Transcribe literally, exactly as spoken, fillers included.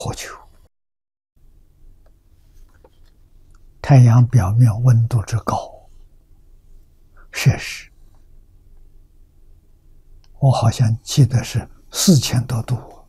火球。太阳表面温度之高，摄氏，我好像记得是四千多度。